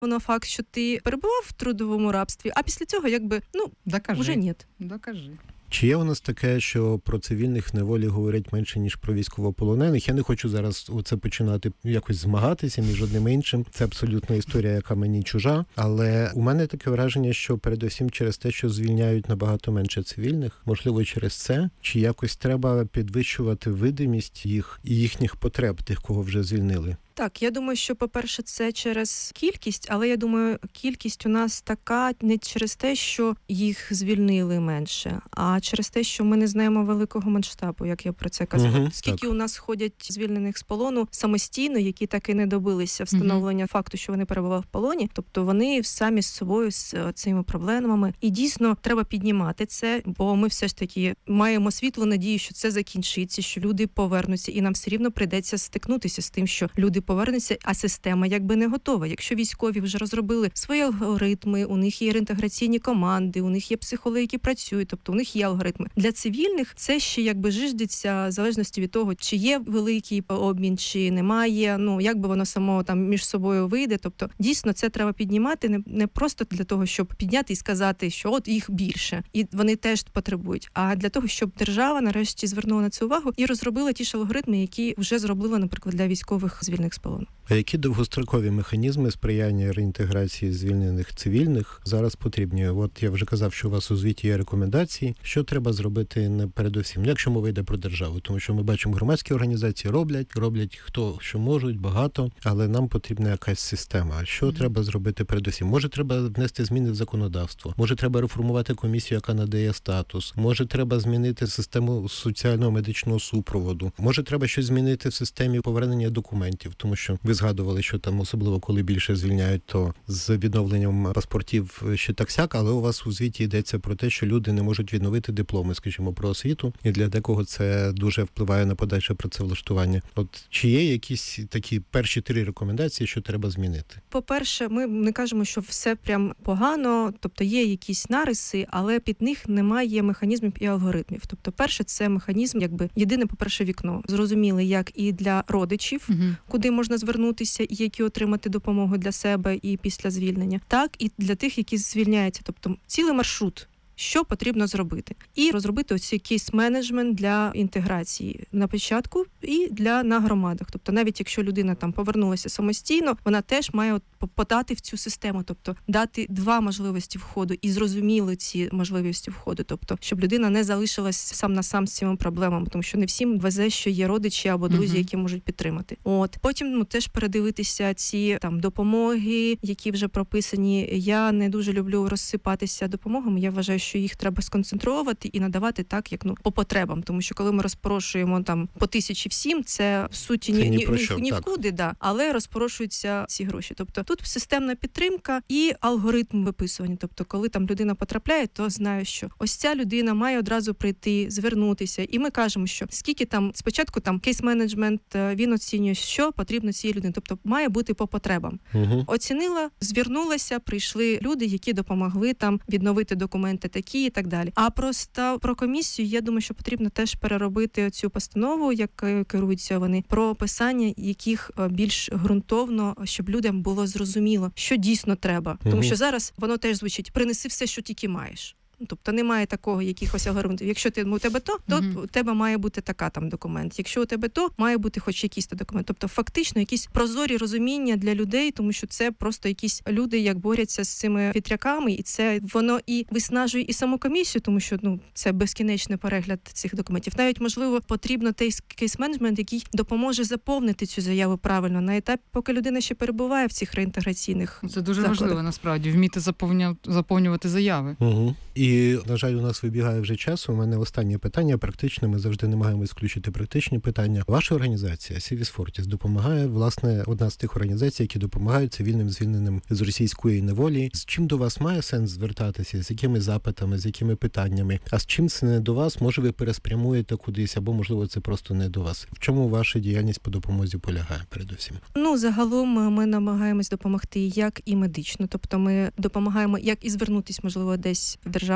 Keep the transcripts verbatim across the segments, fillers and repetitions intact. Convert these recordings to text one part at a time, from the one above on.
воно факт, що ти перебував в трудовому рабстві, а після цього якби, ну, Докажи. вже ні. Докажи. Чи є у нас таке, що про цивільних в неволі говорять менше, ніж про військовополонених? Я не хочу зараз оце починати якось змагатися між одним і іншим. Це абсолютно історія, яка мені чужа. Але у мене таке враження, що передусім через те, що звільняють набагато менше цивільних, можливо, через це, чи якось треба підвищувати видимість їх і їхніх потреб, тих, кого вже звільнили? Так, я думаю, що, по-перше, це через кількість, але я думаю, кількість у нас така не через те, що їх звільнили менше, а через те, що ми не знаємо великого масштабу, як я про це казала. Угу, Скільки так. у нас ходять звільнених з полону самостійно, які так і не добилися встановлення угу. факту, що вони перебували в полоні, тобто вони самі з собою з цими проблемами. І дійсно треба піднімати це, бо ми все ж таки маємо світлу надію, що це закінчиться, що люди повернуться, і нам все рівно прийдеться стикнутися з тим, що люди повернеться, а система якби не готова. Якщо військові вже розробили свої алгоритми, у них є реінтеграційні команди, у них є психологи, які працюють, тобто у них є алгоритми. Для цивільних це ще якби жиждеться в залежності від того, чи є великий обмін, чи немає, ну як би воно само там між собою вийде. Тобто дійсно це треба піднімати не, не просто для того, щоб підняти і сказати, що от їх більше, і вони теж потребують, а для того, щоб держава нарешті звернула на це увагу і розробила ті ж алгоритми, які вже зробила, наприклад, для військових звільнених з полону. А які довгострокові механізми сприяння реінтеграції звільнених цивільних зараз потрібні? От я вже казав, що у вас у звіті є рекомендації. Що треба зробити не передусім, якщо мова йде про державу? Тому що ми бачимо, громадські організації роблять, роблять хто що можуть, багато, але нам потрібна якась система. Що mm-hmm. треба зробити передусім? Може, треба внести зміни в законодавство? Може, треба реформувати комісію, яка надає статус? Може, треба змінити систему соціального медичного супроводу? Може, треба щось змінити в системі повернення документів? Тому що ви згадували, що там, особливо коли більше звільняють, то з відновленням паспортів ще так-сяк, але у вас у звіті йдеться про те, що люди не можуть відновити дипломи, скажімо, про освіту, і для декого це дуже впливає на подальше працевлаштування. От чи є якісь такі перші три рекомендації, що треба змінити? По-перше, ми не кажемо, що все прям погано, тобто є якісь нариси, але під них немає механізмів і алгоритмів. Тобто перше, це механізм, якби єдине, по-перше, вікно. Зрозуміли, як і для родичів, угу. куди можна звернутися і які отримати допомогу для себе і після звільнення, так і для тих, які звільняються. Тобто цілий маршрут, що потрібно зробити. І розробити ось якийсь менеджмент для інтеграції на початку і для на громадах. Тобто навіть якщо людина там повернулася самостійно, вона теж має от подати в цю систему, тобто дати два можливості входу і зрозуміли ці можливості входу, тобто щоб людина не залишилась сам на сам з цими проблемами, тому що не всім везе, що є родичі або друзі, uh-huh. які можуть підтримати. От потім ну теж передивитися ці там допомоги, які вже прописані. Я не дуже люблю розсипатися допомогами. Я вважаю, що їх треба сконцентрувати і надавати так, як ну по потребам, тому що коли ми розпорошуємо там по тисячі всім, це в суті ні, ні, ні, ні, ні вкуди, да, але розпорошуються ці гроші. Тобто тут системна підтримка і алгоритм виписування. Тобто, коли там людина потрапляє, то знаю, що ось ця людина має одразу прийти, звернутися. І ми кажемо, що скільки там спочатку там кейс-менеджмент, він оцінює, що потрібно цій людині. Тобто має бути по потребам. Угу. Оцінила, звернулася, прийшли люди, які допомогли там відновити документи такі і так далі. А просто про комісію, я думаю, що потрібно теж переробити цю постанову, як керуються вони, про описання яких більш ґрунтовно, щоб людям було зрозуміло, що дійсно треба. Угу. Тому що зараз воно теж звучить: принеси все, що тільки маєш. Тобто немає такого якихось алгоритмів. Якщо ти у тебе то, то uh-huh. у тебе має бути така там документ. Якщо у тебе то, має бути хоч якийсь то документ. Тобто фактично якісь прозорі розуміння для людей, тому що це просто якісь люди, як борються з цими вітряками, і це воно і виснажує і саму комісію, тому що ну це безкінечний перегляд цих документів. Навіть можливо потрібно кейс-менеджмент, який допоможе заповнити цю заяву правильно на етапі, поки людина ще перебуває в цих реінтеграційних. Це дуже закладах. Важливо насправді вміти заповнювати, заповнювати заяви. Угу. І, на жаль, у нас вибігає вже час. У мене останнє питання практичне. Ми завжди намагаємось включити практичні питання. Ваша організація Civis Fortis допомагає, власне, одна з тих організацій, які допомагають цивільним звільненим з російської неволі. З чим до вас має сенс звертатися? З якими запитами, з якими питаннями? А з чим це не до вас? Може, ви переспрямуєте кудись, або, можливо, це просто не до вас? В чому ваша діяльність по допомозі полягає, передусім? Ну, загалом ми намагаємось допомогти як і медично. Тобто ми допомагаємо як і звернутися, можливо, десь в державну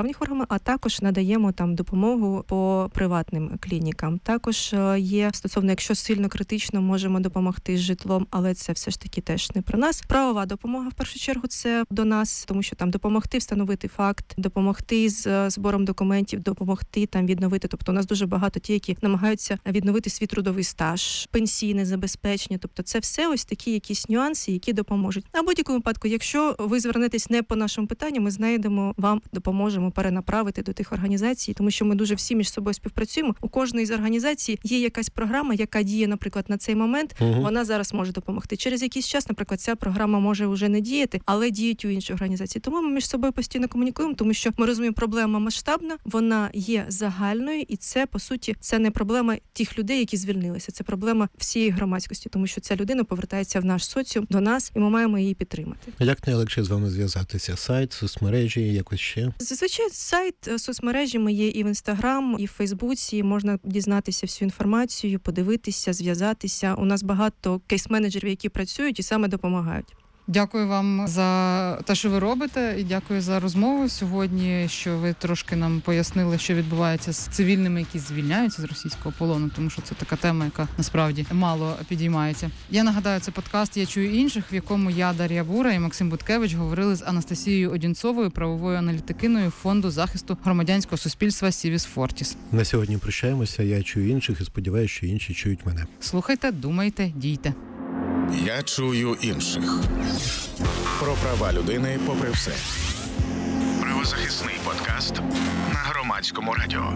державних органах, а також надаємо там допомогу по приватним клінікам. Також є стосовно, якщо сильно критично, можемо допомогти з житлом, але це все ж таки теж не про нас. Правова допомога в першу чергу це до нас, тому що там допомогти встановити факт, допомогти з збором документів, допомогти там відновити. Тобто у нас дуже багато ті, які намагаються відновити свій трудовий стаж, пенсійне забезпечення. Тобто це все ось такі якісь нюанси, які допоможуть. На будь-якому випадку, якщо ви звернетесь не по нашому питанню, ми знайдемо вам, допоможемо перенаправити до тих організацій, тому що ми дуже всі між собою співпрацюємо. У кожної з організацій є якась програма, яка діє, наприклад, на цей момент. Угу. Вона зараз може допомогти. Через якийсь час, наприклад, ця програма може вже не діяти, але діють у іншій організації. Тому ми між собою постійно комунікуємо, тому що ми розуміємо, проблема масштабна, вона є загальною, і це, по суті, це не проблема тих людей, які звільнилися. Це проблема всієї громадськості, тому що ця людина повертається в наш соціум, до нас, і ми маємо її підтримати. Як найлегше з вами зв'язатися? Сайт, соцмережі, якось ще? Зазвичай сайт, соцмережі ми є і в Інстаграм, і в Фейсбуці. Можна дізнатися всю інформацію, подивитися, зв'язатися. У нас багато кейс-менеджерів, які працюють і саме допомагають. Дякую вам за те, що ви робите, і дякую за розмову сьогодні, що ви трошки нам пояснили, що відбувається з цивільними, які звільняються з російського полону, тому що це така тема, яка насправді мало підіймається. Я нагадаю, це подкаст «Я чую інших», в якому я, Дар'я Бура і Максим Буткевич говорили з Анастасією Одінцовою, правовою аналітикиною Фонду захисту громадянського суспільства Civis Fortis. На сьогодні прощаємося. Я чую інших і сподіваюся, що інші чують мене. Слухайте, думайте, дійте. Я чую інших. Про права людини попри все. Правозахисний подкаст на Громадському радіо.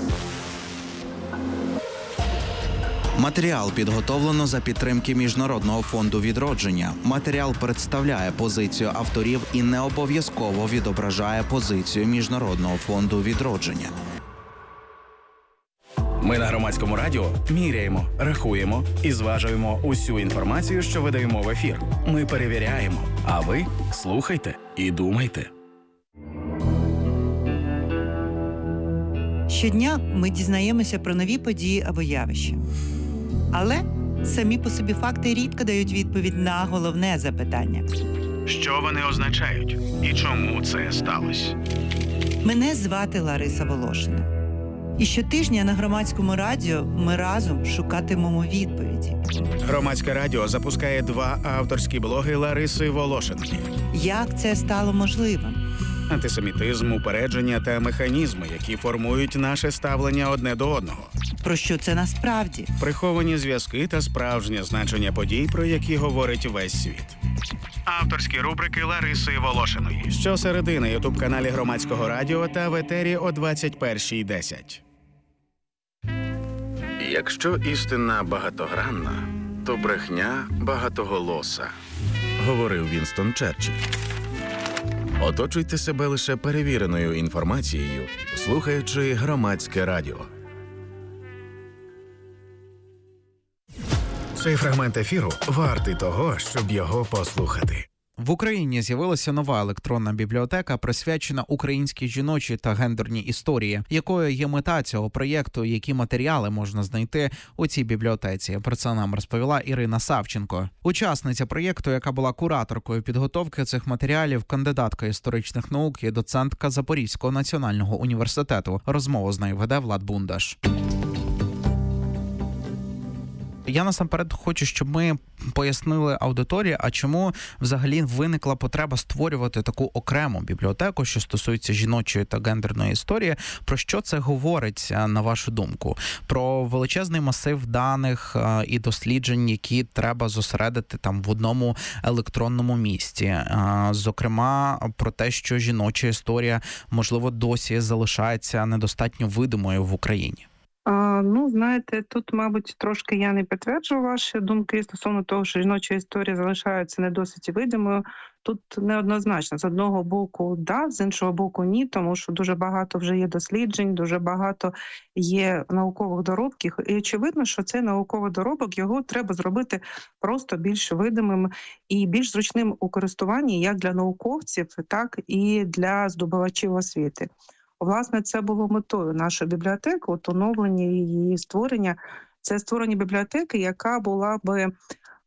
Матеріал підготовлено за підтримки Міжнародного фонду відродження. Матеріал представляє позицію авторів і не обов'язково відображає позицію Міжнародного фонду відродження. Ми на Громадському радіо міряємо, рахуємо і зважуємо усю інформацію, що видаємо в ефір. Ми перевіряємо, а ви слухайте і думайте. Щодня ми дізнаємося про нові події або явища. Але самі по собі факти рідко дають відповідь на головне запитання. Що вони означають і чому це сталося? Мене звати Лариса Волошина. І щотижня на Громадському радіо ми разом шукатимемо відповіді. Громадське радіо запускає два авторські блоги Лариси Волошинки. Як це стало можливим? Антисемітизм, упередження та механізми, які формують наше ставлення одне до одного. Про що це насправді? Приховані зв'язки та справжнє значення подій, про які говорить весь світ. Авторські рубрики Лариси Волошиної. Щосереди на ютуб-каналі Громадського радіо та в етері о двадцять першій десять. Якщо істина багатогранна, то брехня багатоголоса, говорив Вінстон Черчилль. Оточуйте себе лише перевіреною інформацією, слухаючи Громадське радіо. Цей фрагмент ефіру вартий того, щоб його послухати. В Україні з'явилася нова електронна бібліотека, присвячена українській жіночій та гендерній історії. Якою є мета цього проєкту, які матеріали можна знайти у цій бібліотеці? Про це нам розповіла Ірина Савченко. Учасниця проєкту, яка була кураторкою підготовки цих матеріалів, кандидатка історичних наук і доцентка Запорізького національного університету. Розмову з нею веде Влад Бундаш. Я насамперед хочу, щоб ми пояснили аудиторії, а чому взагалі виникла потреба створювати таку окрему бібліотеку, що стосується жіночої та гендерної історії. Про що це говорить, на вашу думку? Про величезний масив даних і досліджень, які треба зосередити там в одному електронному місці. Зокрема, про те, що жіноча історія, можливо, досі залишається недостатньо видимою в Україні. А, ну, знаєте, тут, мабуть, трошки я не підтверджую ваші думки стосовно того, що жіноча історія залишається не досить видимою. Тут неоднозначно. З одного боку, да, з іншого боку, ні, тому що дуже багато вже є досліджень, дуже багато є наукових доробків. І очевидно, що цей науковий доробок, його треба зробити просто більш видимим і більш зручним у користуванні як для науковців, так і для здобувачів освіти. Власне, це було метою нашої бібліотеки, от оновлення її створення. Це створення бібліотеки, яка була би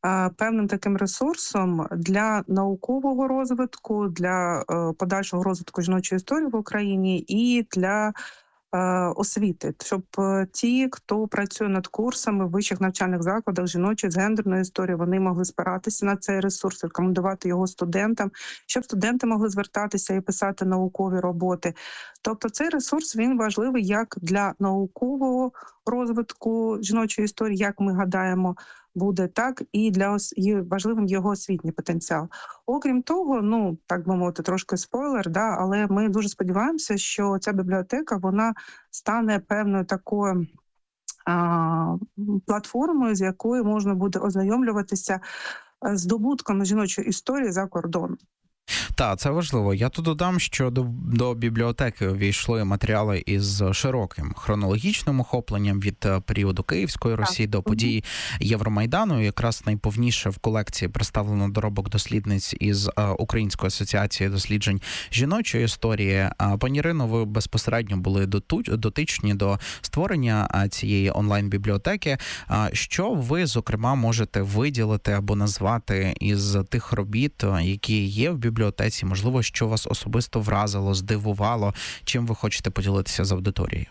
е, певним таким ресурсом для наукового розвитку, для е, подальшого розвитку жіночої історії в Україні і для освіти, щоб ті, хто працює над курсами в вищих навчальних закладах жіночої з гендерної історії, вони могли спиратися на цей ресурс, рекомендувати його студентам, щоб студенти могли звертатися і писати наукові роботи. Тобто цей ресурс, він важливий як для наукового розвитку жіночої історії, як ми гадаємо, буде, так і для ос... і важливим його освітній потенціал. Окрім того, ну, так би мовити, трошки спойлер, да, але ми дуже сподіваємося, що ця бібліотека, вона стане певною такою а, платформою, з якою можна буде ознайомлюватися з здобутками жіночої історії за кордоном. Так, це важливо. Я тут додам, що до, до бібліотеки увійшли матеріали із широким хронологічним охопленням від періоду Київської Русі так. до подій Євромайдану. Якраз найповніше в колекції представлено доробок дослідниць із Української асоціації досліджень жіночої історії. Пані Ірино, ви безпосередньо були дотичні до створення цієї онлайн-бібліотеки. Що ви, зокрема, можете виділити або назвати із тих робіт, які є в бібліотеці? бібліотеці, можливо, що вас особисто вразило, здивувало, чим ви хочете поділитися з аудиторією?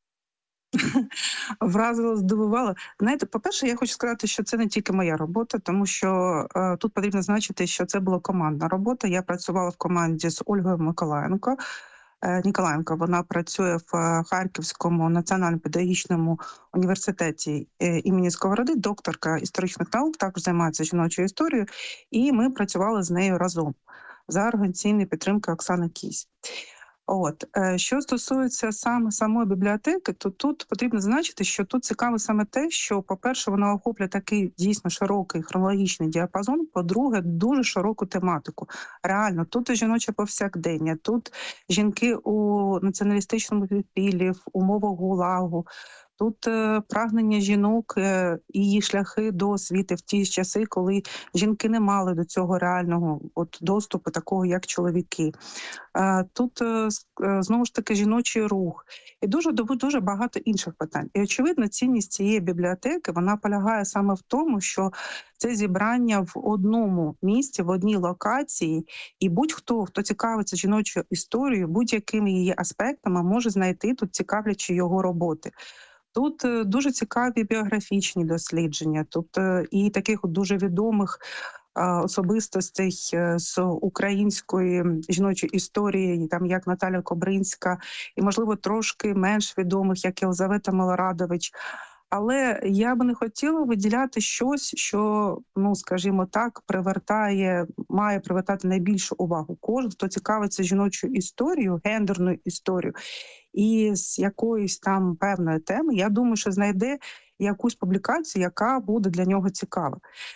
Вразило, здивувало. Знаєте, по-перше, я хочу сказати, що це не тільки моя робота, тому що е, тут потрібно значити, що це була командна робота. Я працювала в команді з Ольгою Миколаєнко. Е, Ніколаєнко, вона працює в Харківському національно-педагогічному університеті е, імені Сковороди, докторка історичних наук, також займається жіночою історією, і ми працювали з нею разом за організаційної підтримки Оксани Кісь. От, що стосується саме самої бібліотеки, то тут потрібно зазначити, що тут цікаво саме те, що, по-перше, вона охоплює такий дійсно широкий хронологічний діапазон, по-друге, дуже широку тематику. Реально, тут і жіноче повсякдення, тут жінки у націоналістичному підпіллі, в умовах ГУЛАГу, тут е, прагнення жінок е, і її шляхи до освіти в ті часи, коли жінки не мали до цього реального от, доступу, такого як чоловіки. Е, тут е, знову ж таки жіночий рух і дуже дуже багато інших питань. І очевидно, цінність цієї бібліотеки вона полягає саме в тому, що це зібрання в одному місці, в одній локації, і будь-хто, хто цікавиться жіночою історією, будь-якими її аспектами, може знайти тут цікавлячі його роботи. Тут дуже цікаві біографічні дослідження, тут і таких дуже відомих особистостей з української жіночої історії, там як Наталя Кобринська, і, можливо, трошки менш відомих, як Єлизавета Милорадович. Але я би не хотіла виділяти щось, що, ну, скажімо так, привертає, має привертати найбільшу увагу. Кожен, хто цікавиться жіночою історією, гендерною історією, і з якоїсь там певної теми, я думаю, що знайде якусь публікацію, яка буде для нього цікава.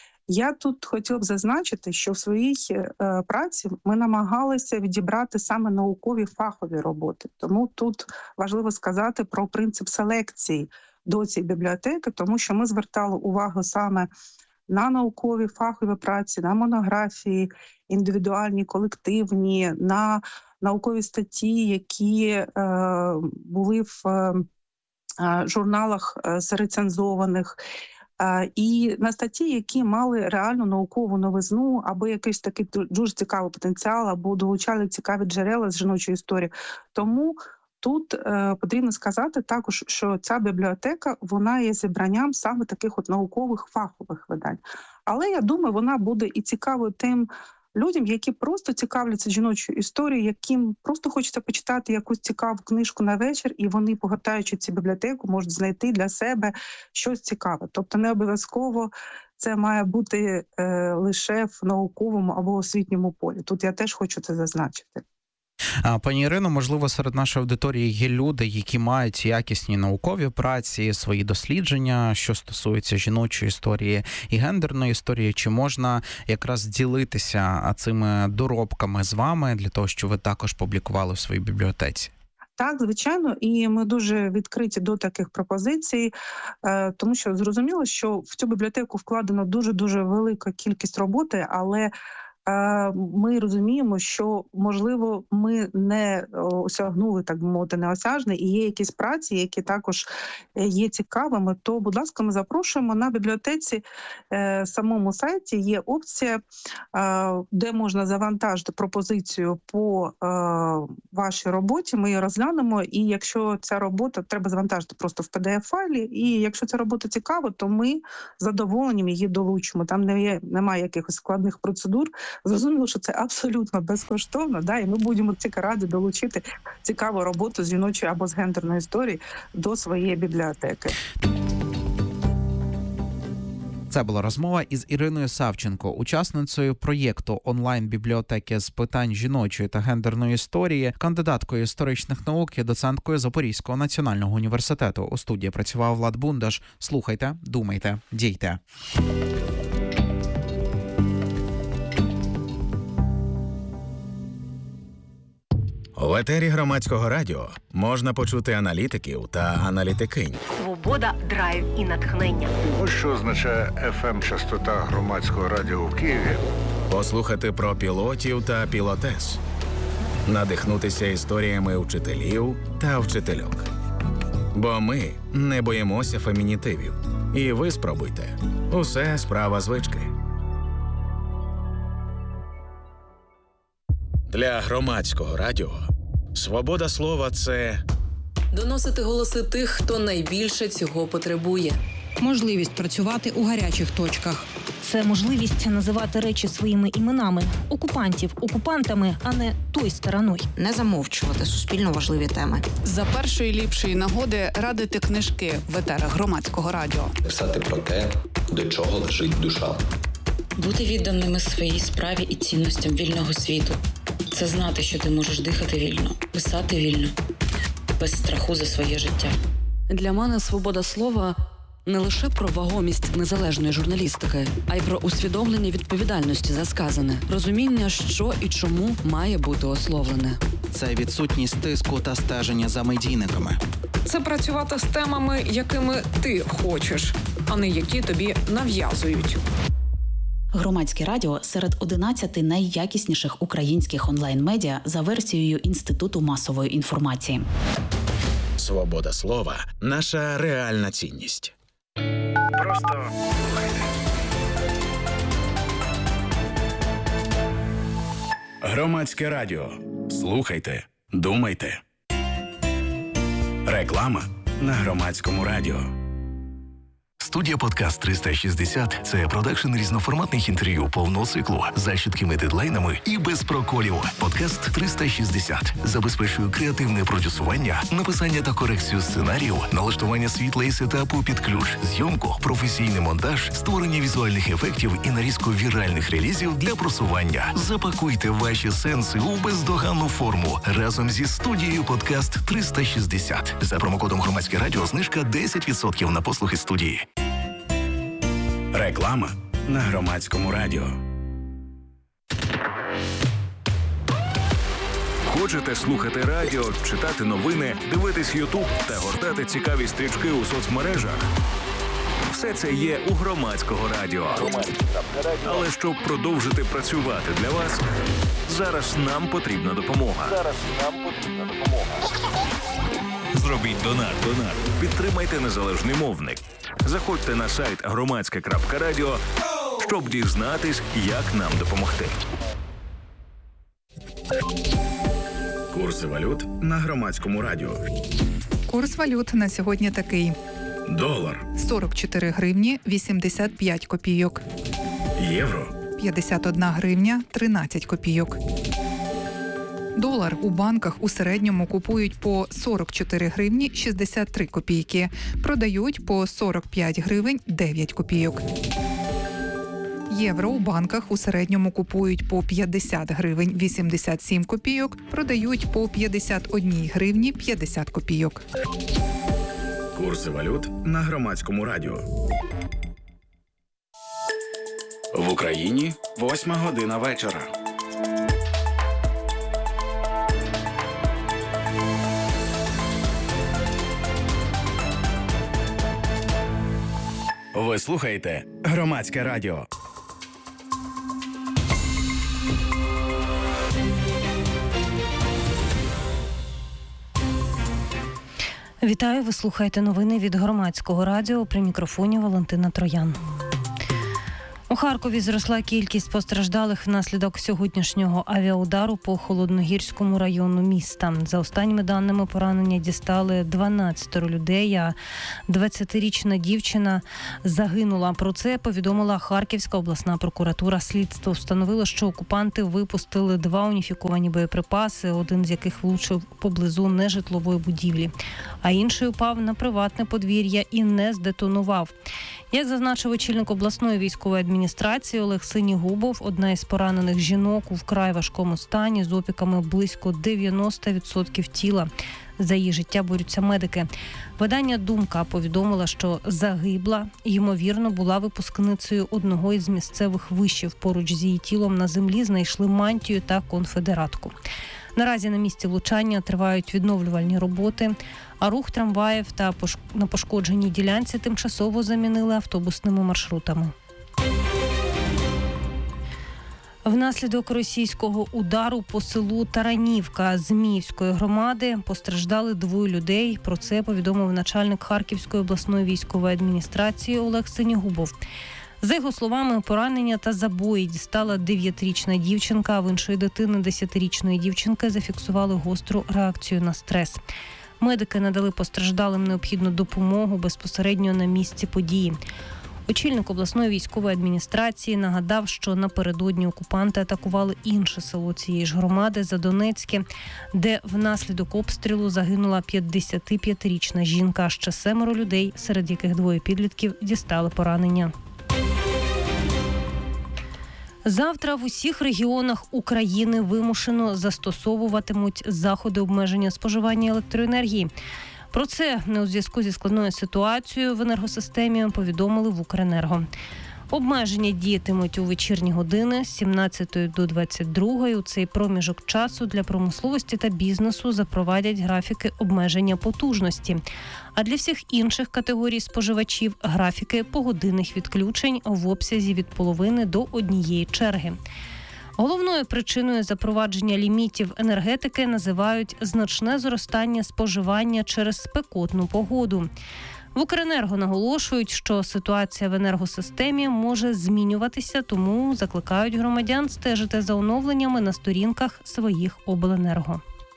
Я тут хотіла б зазначити, що в своїй е, праці ми намагалися відібрати саме наукові фахові роботи. Тому тут важливо сказати про принцип селекції до цієї бібліотеки, тому що ми звертали увагу саме на наукові фахові праці, на монографії, індивідуальні, колективні, на наукові статті, які е, були в е, журналах е, рецензованих, е, і на статті, які мали реальну наукову новизну, або якийсь такий дуже цікавий потенціал, або долучали цікаві джерела з жіночої історії. Тому тут е, потрібно сказати також, що ця бібліотека, вона є зібранням саме таких от наукових фахових видань. Але, я думаю, вона буде і цікавою тим людям, які просто цікавляться жіночою історією, яким просто хочеться почитати якусь цікаву книжку на вечір, і вони, погортаючи цю бібліотеку, можуть знайти для себе щось цікаве. Тобто не обов'язково це має бути е, лише в науковому або освітньому полі. Тут я теж хочу це зазначити. Пані Ірино, можливо, серед нашої аудиторії є люди, які мають якісні наукові праці, свої дослідження, що стосується жіночої історії і гендерної історії. Чи можна якраз ділитися цими доробками з вами для того, щоб ви також публікували в своїй бібліотеці? Так, звичайно, і ми дуже відкриті до таких пропозицій, тому що зрозуміло, що в цю бібліотеку вкладено дуже-дуже велика кількість роботи, але ми розуміємо, що, можливо, ми не осягнули, так би мовити, неосяжне, і є якісь праці, які також є цікавими, то, будь ласка, ми запрошуємо на бібліотеці, самому сайті є опція, де можна завантажити пропозицію по вашій роботі, ми її розглянемо, і якщо ця робота, треба завантажити просто в пі ді еф-файлі, і якщо ця робота цікава, то ми з задоволенням її долучимо. Там не є, немає якихось складних процедур. Зрозуміло, що це абсолютно безкоштовно, да, і ми будемо тільки раді долучити цікаву роботу з жіночої або з гендерної історії до своєї бібліотеки. Це була розмова із Іриною Савченко, учасницею проєкту онлайн-бібліотеки з питань жіночої та гендерної історії, кандидаткою історичних наук і доценткою Запорізького національного університету. У студії працював Влад Бундаш. Слухайте, думайте, дійте. В етері Громадського радіо можна почути аналітиків та аналітикинь. Свобода, драйв і натхнення. Ось що означає еф ем-частота Громадського радіо в Києві. Послухати про пілотів та пілотес. Надихнутися історіями вчителів та вчительок. Бо ми не боїмося фемінітивів. І ви спробуйте. Усе справа звички. Для Громадського радіо свобода слова – це доносити голоси тих, хто найбільше цього потребує. Можливість працювати у гарячих точках. Це можливість називати речі своїми іменами. Окупантів окупантами, а не той стороною. Не замовчувати суспільно важливі теми. За першої ліпшої нагоди радити книжки в етерах Громадського радіо. Писати про те, до чого лежить душа. Бути відданими своїй справі і цінностям вільного світу. Це знати, що ти можеш дихати вільно, писати вільно, без страху за своє життя. Для мене свобода слова не лише про вагомість незалежної журналістики, а й про усвідомлення відповідальності за сказане, розуміння, що і чому має бути ословлене. Це відсутність тиску та стеження за медійниками. Це працювати з темами, якими ти хочеш, а не які тобі нав'язують. Громадське радіо серед одинадцяти найякісніших українських онлайн-медіа за версією Інституту масової інформації. свобода слова – наша реальна цінність. Просто слухайте. Громадське радіо. Слухайте, думайте. Реклама на Громадському радіо. Студія «Подкаст триста шістдесят» – це продакшн різноформатних інтерв'ю повного циклу з чіткими дедлайнами і без проколів. «Подкаст триста шістдесят» забезпечує креативне продюсування, написання та корекцію сценаріїв, налаштування світла і сетапу під ключ, зйомку, професійний монтаж, створення візуальних ефектів і нарізку віральних релізів для просування. Запакуйте ваші сенси у бездоганну форму разом зі студією «Подкаст триста шістдесят». За промокодом «Громадське радіо» знижка десять відсотків на послуги студії. Реклама на Громадському радіо. Хочете слухати радіо, читати новини, дивитись Ютуб та гортати цікаві стрічки у соцмережах? Все це є у Громадського радіо. Але щоб продовжити працювати для вас, зараз нам потрібна допомога. Зараз нам потрібна допомога. Зробіть донат, донат. Підтримайте незалежний мовник. Заходьте на сайт громадське крапка радіо, щоб дізнатись, як нам допомогти. Курси валют на Громадському радіо. Курс валют на сьогодні такий. Долар сорок чотири гривні вісімдесят п'ять копійок. Євро п'ятдесят одна гривня тринадцять копійок. Долар у банках у середньому купують по сорок чотири гривні шістдесят три копійки, продають по сорок п'ять гривень дев'ять копійок. Євро у банках у середньому купують по п'ятдесят гривень вісімдесят сім копійок, продають по п'ятдесят одна гривні п'ятдесят копійок. Курси валют на Громадському радіо. В Україні восьма година вечора. Ви слухаєте Громадське радіо. Вітаю, ви слухаєте новини від Громадського радіо. При мікрофоні Валентина Троян. У Харкові зросла кількість постраждалих внаслідок сьогоднішнього авіаудару по Холодногірському району міста. За останніми даними, поранення дістали дванадцять людей, а двадцятирічна дівчина загинула. Про це повідомила Харківська обласна прокуратура. Слідство встановило, що окупанти випустили два уніфіковані боєприпаси, один з яких влучив поблизу нежитлової будівлі, а інший упав на приватне подвір'я і не здетонував. Як зазначив очільник обласної військової адміністрації Олег Синігубов, одна із поранених жінок у вкрай важкому стані з опіками близько дев'яносто відсотків тіла. За її життя борються медики. Видання «Думка» повідомила, що загибла, ймовірно, була випускницею одного із місцевих вишів. Поруч з її тілом на землі знайшли мантію та конфедератку. Наразі на місці влучання тривають відновлювальні роботи, а рух трамваїв та пош... на пошкодженій ділянці тимчасово замінили автобусними маршрутами. Внаслідок російського удару по селу Таранівка Зміївської громади постраждали двоє людей. Про це повідомив начальник Харківської обласної військової адміністрації Олег Синігубов. За його словами, поранення та забої дістала дев'ятирічна дівчинка, а в іншої дитини десятирічної дівчинки зафіксували гостру реакцію на стрес. Медики надали постраждалим необхідну допомогу безпосередньо на місці події. Очільник обласної військової адміністрації нагадав, що напередодні окупанти атакували інше село цієї ж громади Задонецьке, де внаслідок обстрілу загинула п'ятдесятип'ятирічна жінка, а ще семеро людей, серед яких двоє підлітків, дістали поранення. Завтра в усіх регіонах України вимушено застосовуватимуть заходи обмеження споживання електроенергії. Про це у зв'язку зі складною ситуацією в енергосистемі повідомили в Укренерго. Обмеження діятимуть у вечірні години з сімнадцятої до двадцять другої. У цей проміжок часу для промисловості та бізнесу запровадять графіки обмеження потужності. А для всіх інших категорій споживачів – графіки погодинних відключень в обсязі від половини до однієї черги. Головною причиною запровадження лімітів енергетики називають значне зростання споживання через спекотну погоду. В Укренерго наголошують, що ситуація в енергосистемі може змінюватися, тому закликають громадян стежити за оновленнями на сторінках своїх обленерго.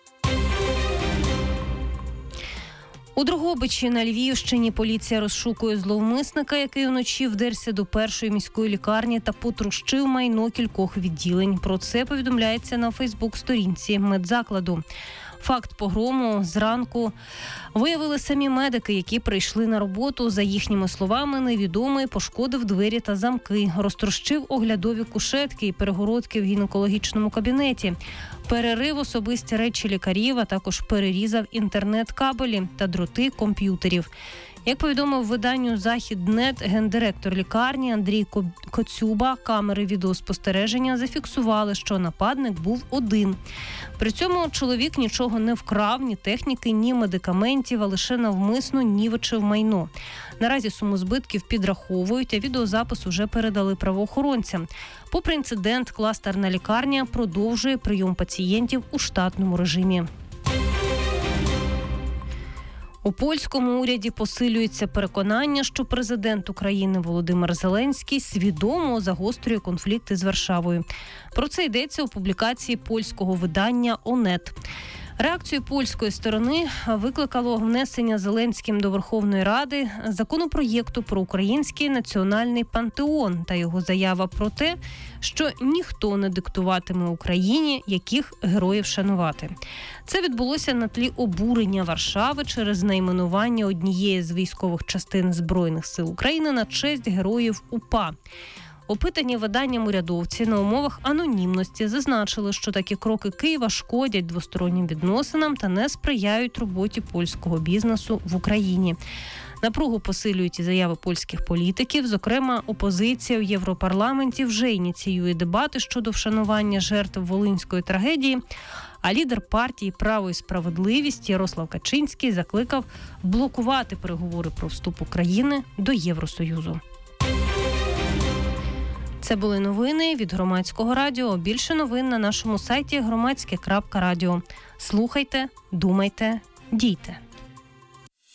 У Дрогобичі на Львівщині поліція розшукує зловмисника, який вночі вдерся до першої міської лікарні та потрощив майно кількох відділень. Про це повідомляється на Фейсбук-сторінці медзакладу. Факт погрому зранку виявили самі медики, які прийшли на роботу. За їхніми словами, невідомий пошкодив двері та замки, розтрощив оглядові кушетки і перегородки в гінекологічному кабінеті, перерив особисті речі лікарів, а також перерізав інтернет-кабелі та дроти комп'ютерів. Як повідомив виданню «Західнет» гендиректор лікарні Андрій Коцюба, камери відеоспостереження зафіксували, що нападник був один. При цьому чоловік нічого не вкрав, ні техніки, ні медикаментів, а лише навмисно нівечив майно. Наразі суму збитків підраховують, а відеозапис уже передали правоохоронцям. Попри інцидент, кластерна лікарня продовжує прийом пацієнтів у штатному режимі. У польському уряді посилюється переконання, що президент України Володимир Зеленський свідомо загострює конфлікти з Варшавою. Про це йдеться у публікації польського видання «Онет». Реакцію польської сторони викликало внесення Зеленським до Верховної Ради законопроєкту про український національний пантеон та його заява про те, що ніхто не диктуватиме Україні, яких героїв шанувати. Це відбулося на тлі обурення Варшави через найменування однієї з військових частин Збройних сил України на честь героїв УПА. Опитані виданням урядовці на умовах анонімності зазначили, що такі кроки Києва шкодять двостороннім відносинам та не сприяють роботі польського бізнесу в Україні. Напругу посилюють і заяви польських політиків. Зокрема, опозиція у Європарламенті вже ініціює дебати щодо вшанування жертв Волинської трагедії, а лідер партії «Право і справедливість» Ярослав Качинський закликав блокувати переговори про вступ України до Євросоюзу. Це були новини від Громадського радіо. Більше новин на нашому сайті громадське крапка радіо. Слухайте, думайте, дійте.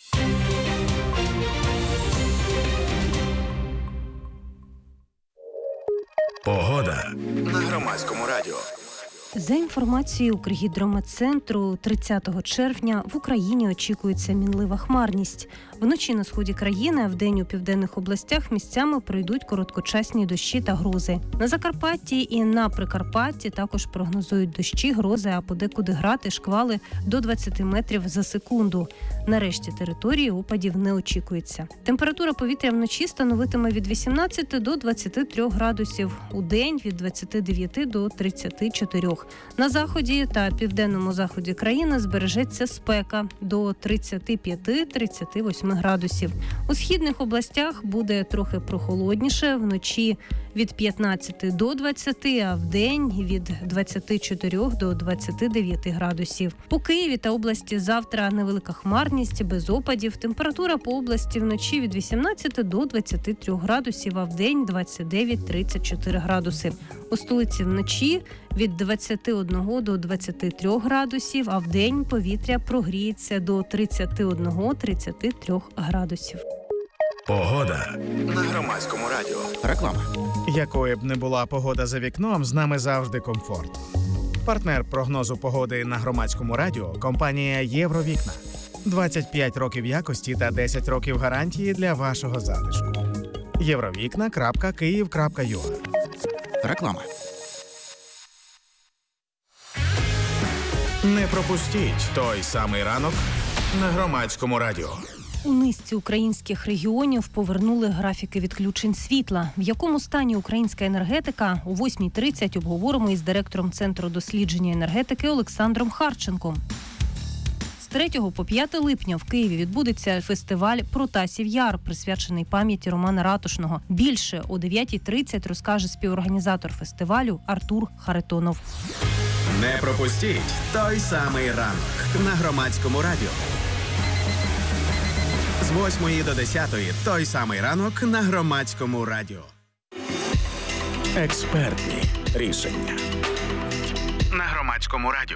на Громадському радіо. За інформацією Укргідрометцентру, тридцятого червня в Україні очікується мінлива хмарність. Вночі на сході країни, а вдень у південних областях місцями пройдуть короткочасні дощі та грози. На Закарпатті і на Прикарпатті також прогнозують дощі, грози, а подекуди град і шквали до двадцять метрів за секунду. На решті території опадів не очікується. Температура повітря вночі становитиме від вісімнадцяти до двадцяти трьох градусів, у день від двадцяти дев'яти до тридцяти чотирьох. На заході та південному заході країни збережеться спека до тридцяти п'яти - тридцяти восьми градусів. У східних областях буде трохи прохолодніше, вночі від п'ятнадцяти до двадцяти, а вдень від двадцяти чотирьох до двадцяти дев'яти градусів. По Києві та області завтра невелика хмарність, без опадів. Температура по області вночі від вісімнадцяти до двадцяти трьох градусів, а вдень двадцять дев'ять - тридцять чотири градуси. У столиці вночі від двадцяти одного до двадцяти трьох градусів, а вдень повітря прогріється до тридцяти одного - тридцяти трьох градусів. Погода на Громадському радіо. Реклама. Якою б не була погода за вікном, з нами завжди комфорт. Партнер прогнозу погоди на Громадському радіо – компанія «Євровікна». двадцять п'ять років якості та десять років гарантії для вашого затишку. євровікна крапка київ крапка ю а. Реклама. Не пропустіть той самий ранок на Громадському радіо. У низці українських регіонів повернули графіки відключень світла. В якому стані українська енергетика, о восьмій тридцять обговоримо із директором Центру дослідження енергетики Олександром Харченком. З третього по п'яте липня в Києві відбудеться фестиваль «Протасів Яр», присвячений пам'яті Романа Ратушного. Більше о дев'ятій тридцять розкаже співорганізатор фестивалю Артур Харитонов. Не пропустіть той самий ранок на Громадському радіо. З восьмої до десятої той самий ранок на Громадському радіо. Експертні рішення на Громадському радіо.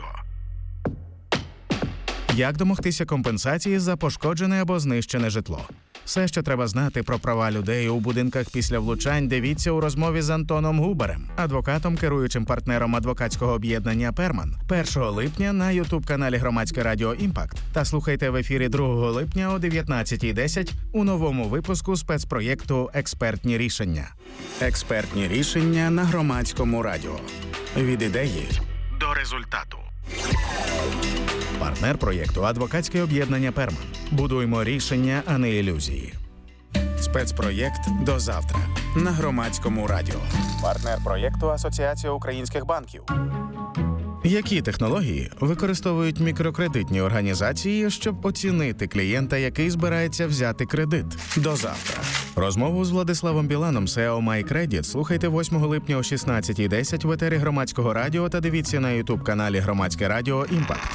Як домогтися компенсації за пошкоджене або знищене житло? Все, що треба знати про права людей у будинках після влучань, дивіться у розмові з Антоном Губарем, адвокатом, керуючим партнером адвокатського об'єднання «Перман». першого липня на ютуб-каналі Громадське радіо «Імпакт». Та слухайте в ефірі другого липня о дев'ятнадцятій десять у новому випуску спецпроєкту «Експертні рішення». Експертні рішення на Громадському радіо. Від ідеї до результату. Партнер проєкту – адвокатське об'єднання «Перман». Будуємо рішення, а не ілюзії. Спецпроєкт «До завтра» на Громадському радіо. Партнер проєкту – Асоціація українських банків. Які технології використовують мікрокредитні організації, щоб оцінити клієнта, який збирається взяти кредит? До завтра. Розмову з Владиславом Біланом, сі і о MyCredit, слухайте восьмого липня о шістнадцятій десять в етері Громадського радіо та дивіться на ютуб-каналі Громадське радіо «Імпакт».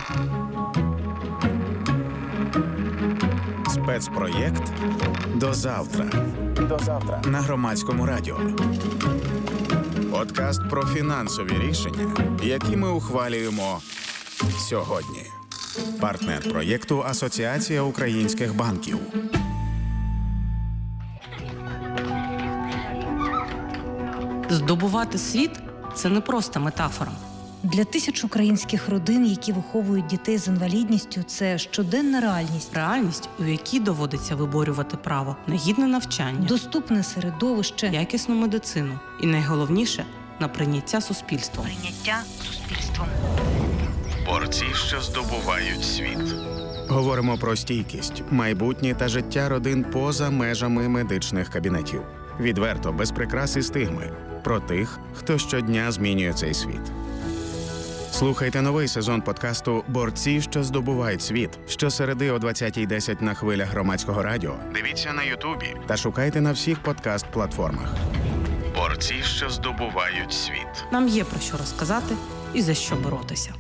Спецпроєкт «До завтра». До завтра на Громадському радіо. Подкаст про фінансові рішення, які ми ухвалюємо сьогодні. Партнер проєкту – Асоціація українських банків. Здобувати світ – це не просто метафора. Для тисяч українських родин, які виховують дітей з інвалідністю, це щоденна реальність. Реальність, у якій доводиться виборювати право на гідне навчання, доступне середовище, якісну медицину і, найголовніше, на прийняття суспільством. Прийняття суспільством. Борці, що здобувають світ. Говоримо про стійкість, майбутнє та життя родин поза межами медичних кабінетів. Відверто, без прикрас і стигми. Про тих, хто щодня змінює цей світ. Слухайте новий сезон подкасту «Борці, що здобувають світ» щосереди о двадцятій десять на хвилях Громадського радіо. Дивіться на Ютубі та шукайте на всіх подкаст-платформах. Борці, що здобувають світ. Нам є про що розказати і за що боротися.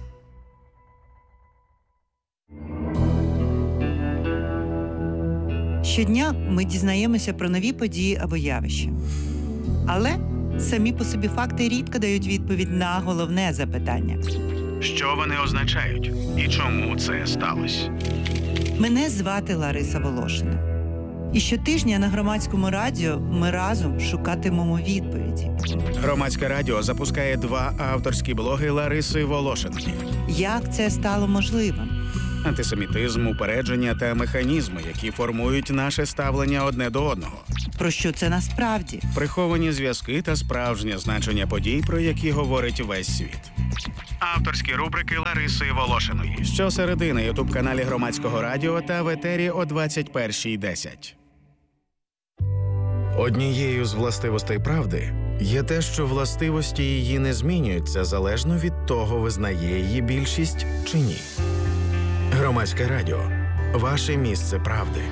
Щодня ми дізнаємося про нові події або явища. Але самі по собі факти рідко дають відповідь на головне запитання. Що вони означають? І чому це сталося? Мене звати Лариса Волошина. І щотижня на Громадському радіо ми разом шукатимемо відповіді. Громадське радіо запускає два авторські блоги Лариси Волошиної. Як це стало можливим? Антисемітизм, упередження та механізми, які формують наше ставлення одне до одного. Про що це насправді? Приховані зв'язки та справжнє значення подій, про які говорить весь світ. Авторські рубрики Лариси Волошиної. Щосереди на ютуб-каналі Громадського радіо та в етері о двадцять першій десять. Однією з властивостей правди є те, що властивості її не змінюються залежно від того, визнає її більшість чи ні. Громадське радіо. Ваше місце правди.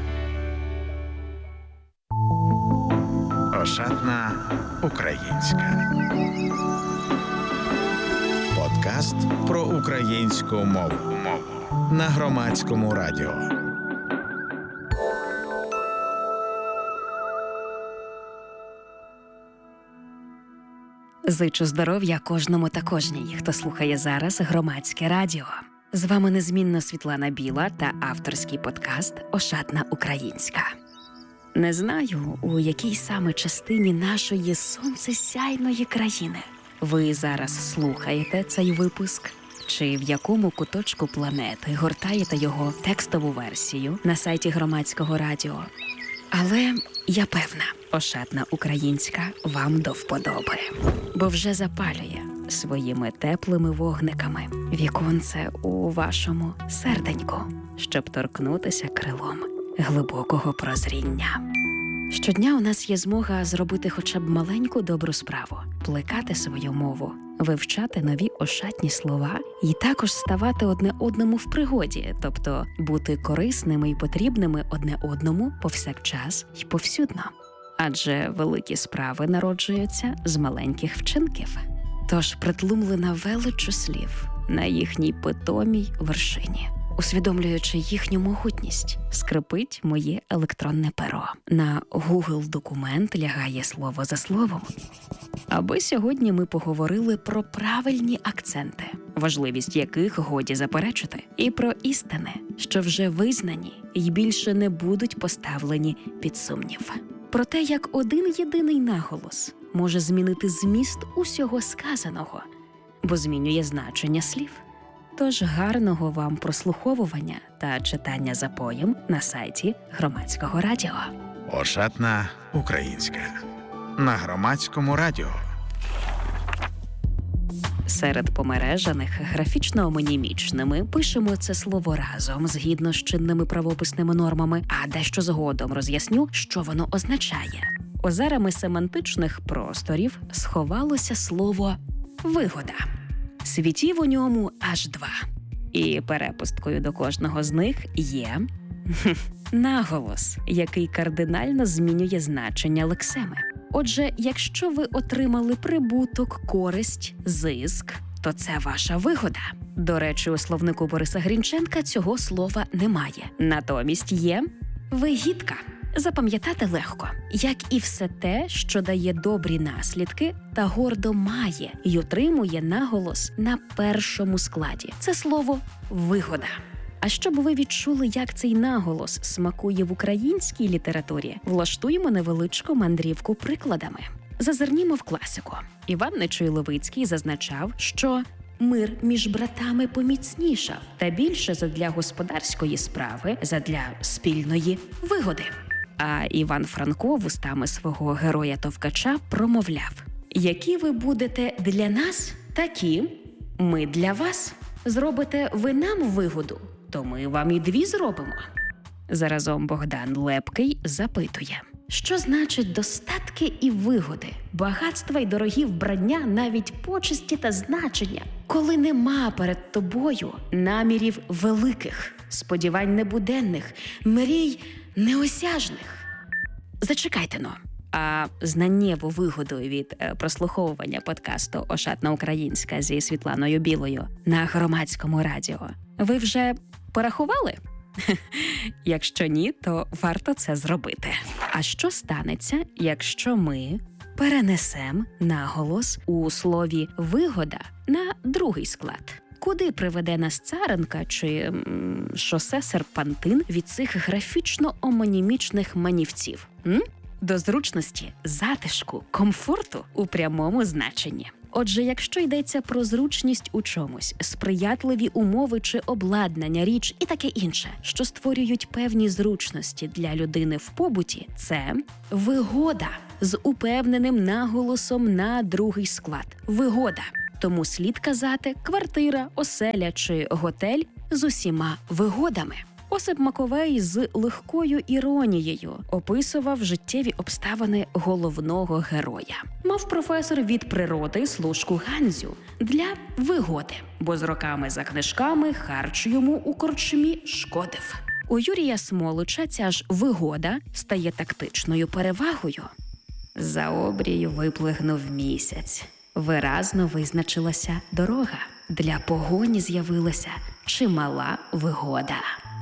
Ошатна українська. Подкаст про українську мову. На Громадському радіо. Зичу здоров'я кожному та кожній, хто слухає зараз Громадське радіо. З вами незмінно Світлана Біла та авторський подкаст «Ошатна українська». Не знаю, у якій саме частині нашої сонцесяйної країни ви зараз слухаєте цей випуск, чи в якому куточку планети гортаєте його текстову версію на сайті Громадського радіо. Але я певна, «Ошатна українська» вам до вподоби, бо вже запалює своїми теплими вогниками віконце у вашому серденьку, щоб торкнутися крилом глибокого прозріння. Щодня у нас є змога зробити хоча б маленьку добру справу, плекати свою мову, вивчати нові ошатні слова і також ставати одне одному в пригоді, тобто бути корисними і потрібними одне одному повсякчас і повсюдно. Адже великі справи народжуються з маленьких вчинків. Тож притлумлена величчю слів на їхній питомій вершині, усвідомлюючи їхню могутність, скрипить моє електронне перо. На Google документ лягає слово за словом. Аби сьогодні ми поговорили про правильні акценти, важливість яких годі заперечити, і про істини, що вже визнані і більше не будуть поставлені під сумнів. Про те, як один єдиний наголос може змінити зміст усього сказаного, бо змінює значення слів. Тож гарного вам прослуховування та читання за поєм на сайті Громадського радіо. Ошатна українська. На Громадському радіо. Серед помережаних графічно-омонімічними пишемо це слово разом згідно з чинними правописними нормами, а дещо згодом роз'ясню, що воно означає. Озерами семантичних просторів сховалося слово «вигода». Світів у ньому аж два. І перепусткою до кожного з них є наголос, який кардинально змінює значення лексеми. Отже, якщо ви отримали прибуток, користь, зиск, то це ваша вигода. До речі, у словнику Бориса Грінченка цього слова немає. Натомість є вигідка. Запам'ятати легко, як і все те, що дає добрі наслідки та гордо має й отримує наголос на першому складі. Це слово «вигода». А щоб ви відчули, як цей наголос смакує в українській літературі, влаштуємо невеличку мандрівку прикладами. Зазирнімо в класику. Іван Нечуй-Левицький зазначав, що мир між братами поміцнішав, та більше задля господарської справи, задля спільної вигоди. А Іван Франко вустами свого героя-товкача промовляв: «Які ви будете для нас, такі ми для вас. Зробите ви нам вигоду, то ми вам і дві зробимо». Заразом Богдан Лепкий запитує: що значить достатки і вигоди, багатства й дорогі вбрання, навіть почесті та значення, коли нема перед тобою намірів великих, сподівань небуденних, мрій неосяжних? Зачекайте-но. А знаннєву вигоду від е, прослуховування подкасту «Ошатна українська» зі Світланою Білою на Громадському радіо ви вже порахували? Якщо ні, то варто це зробити. А що станеться, якщо ми перенесемо наголос у слові «вигода» на другий склад? Куди приведе нас царинка чи м, шосе серпантин від цих графічно-омонімічних манівців? М? До зручності, затишку, комфорту у прямому значенні. Отже, якщо йдеться про зручність у чомусь, сприятливі умови чи обладнання, річ і таке інше, що створюють певні зручності для людини в побуті, це вигода з упевненим наголосом на другий склад. Вигода. Тому слід казати квартира, оселя чи готель з усіма вигодами. Осип Маковей з легкою іронією описував життєві обставини головного героя. Мав професор від природи служку Ганзю для вигоди, бо з роками за книжками харч йому у корчмі шкодив. У Юрія Смолича ця ж вигода стає тактичною перевагою. За обрій виплигнув місяць. Виразно визначилася дорога. Для погоні з'явилася чимала вигода.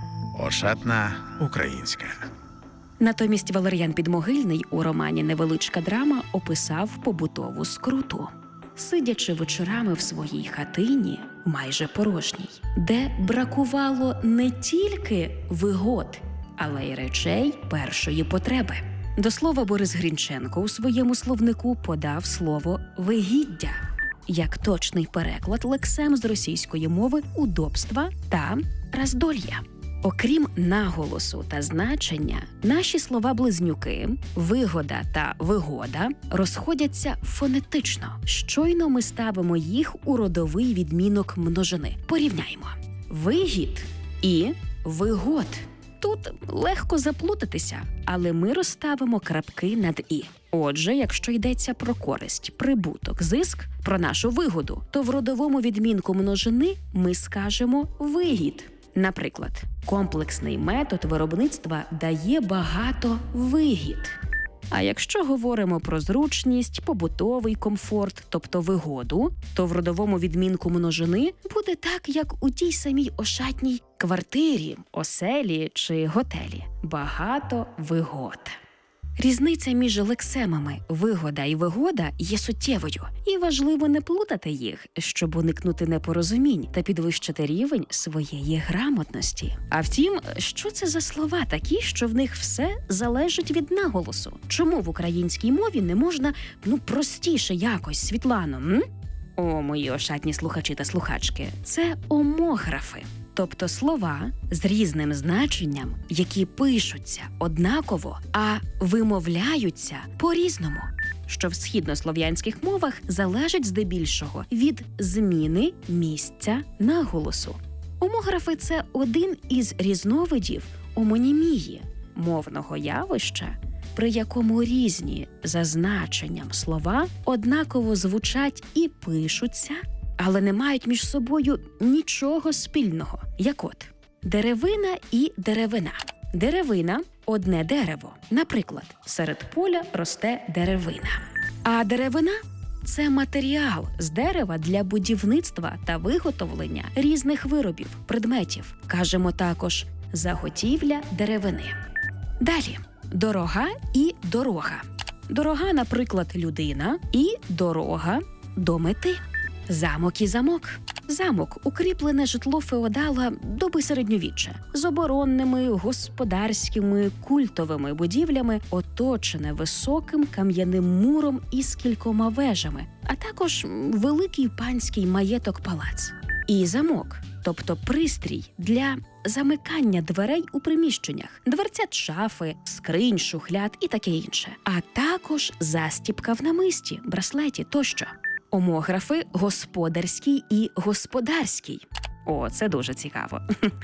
Ошатна українська. Натомість Валер'ян Підмогильний у романі «Невеличка драма» описав побутову скруту. Сидячи вечорами в своїй хатині, майже порожній, де бракувало не тільки вигод, але й речей першої потреби. До слова, Борис Грінченко у своєму словнику подав слово «вигіддя» як точний переклад лексем з російської мови удобства та роздолья. Окрім наголосу та значення, наші слова-близнюки «вигода» та «вигода» розходяться фонетично. Щойно ми ставимо їх у родовий відмінок множини. Порівняймо. Вигід і вигод. Тут легко заплутатися, але ми розставимо крапки над «і». Отже, якщо йдеться про користь, прибуток, зиск, про нашу вигоду, то в родовому відмінку множини ми скажемо «вигід». Наприклад, комплексний метод виробництва дає багато вигід. А якщо говоримо про зручність, побутовий комфорт, тобто вигоду, то в родовому відмінку множини буде так, як у тій самій ошатній квартирі, оселі чи готелі. Багато вигод. Різниця між лексемами «вигода» і «вигода» є суттєвою, і важливо не плутати їх, щоб уникнути непорозумінь та підвищити рівень своєї грамотності. А втім, що це за слова такі, що в них все залежить від наголосу? Чому в українській мові не можна, ну, простіше якось, Світлано, м? О, мої ошатні слухачі та слухачки, це омографи. Тобто слова з різним значенням, які пишуться однаково, а вимовляються по-різному, що в східнослов'янських мовах залежить здебільшого від зміни місця наголосу. Омографи – це один із різновидів омонімії, мовного явища, при якому різні за значенням слова однаково звучать і пишуться, але не мають між собою нічого спільного. Як от деревина і деревина. Деревина – одне дерево. Наприклад, серед поля росте деревина. А деревина – це матеріал з дерева для будівництва та виготовлення різних виробів, предметів. Кажемо також заготівля деревини. Далі – дорога і дорога. Дорога, наприклад, людина, і дорога до мети. Замок і замок. Замок – укріплене житло феодала доби середньовіччя з оборонними, господарськими, культовими будівлями, оточене високим кам'яним муром із кількома вежами, а також великий панський маєток-палац. І замок, тобто пристрій для замикання дверей у приміщеннях, дверцят шафи, скринь, шухляд і таке інше, а також застіпка в намисті, браслеті тощо. Омографи – господарський і господарський. О, це дуже цікаво.